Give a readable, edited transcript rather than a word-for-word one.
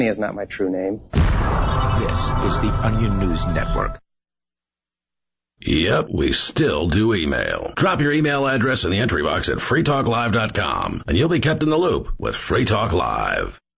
is not my true name. This is the Onion News Network. Yep, we still do email. Drop your email address in the entry box at freetalklive.com, and you'll be kept in the loop with Free Talk Live.